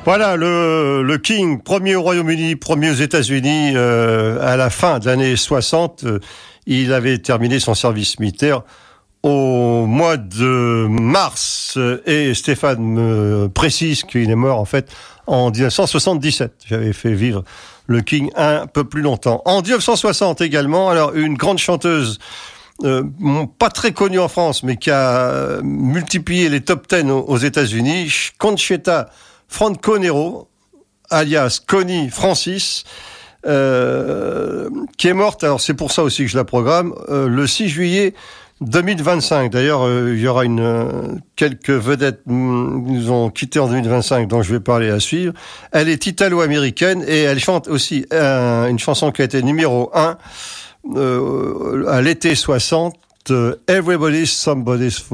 Voilà, le King, premier au Royaume-Uni, premier aux États-Unis, à la fin de l'année 60, il avait terminé son service militaire au mois de mars, et Stéphane me précise qu'il est mort en fait en 1977. J'avais fait vivre le King un peu plus longtemps. En 1960 également, alors une grande chanteuse, pas très connue en France, mais qui a multiplié les top 10 aux États-Unis, Conchita Franco-Nero, alias Connie Francis, qui est morte, alors c'est pour ça aussi que je la programme, le 6 juillet 2025. D'ailleurs, il y aura quelques vedettes qui nous ont quittés en 2025, dont je vais parler à suivre. Elle est italo-américaine et elle chante aussi une chanson qui a été numéro 1 à l'été 60, Everybody's Somebody's Fool.